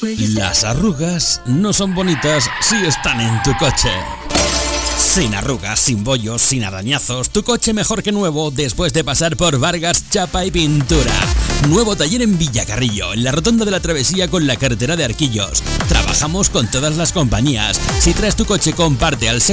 Las arrugas no son bonitas si están en tu coche. Sin arrugas, sin bollos, sin arañazos, tu coche mejor que nuevo después de pasar por Vargas Chapa y Pintura. Nuevo taller en Villacarrillo, en la rotonda de la Travesía con la carretera de Arquillos. Trabajamos con todas las compañías. Si traes tu coche con parte al seguro,